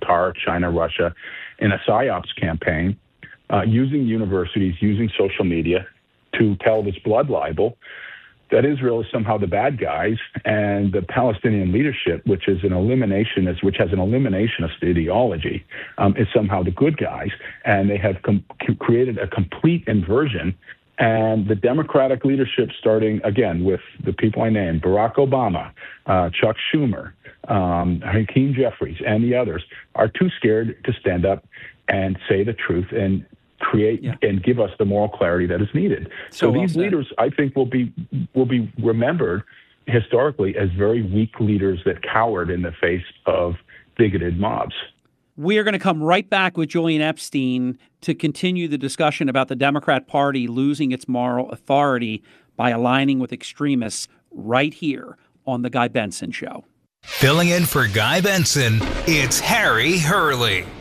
Qatar, China, Russia, in a PSYOPs campaign, using universities, using social media to tell this blood libel that Israel is somehow the bad guys, and the Palestinian leadership, which has an eliminationist ideology, is somehow the good guys, and they have created a complete inversion. And the Democratic leadership, starting again with the people I named, Barack Obama, Chuck Schumer, Hakeem Jeffries, and the others, are too scared to stand up and say the truth and create and give us the moral clarity that is needed. So these leaders, I think, will be remembered historically as very weak leaders that cowered in the face of bigoted mobs. We are going to come right back with Julian Epstein to continue the discussion about the Democrat Party losing its moral authority by aligning with extremists right here on The Guy Benson Show. Filling in for Guy Benson, it's Harry Hurley.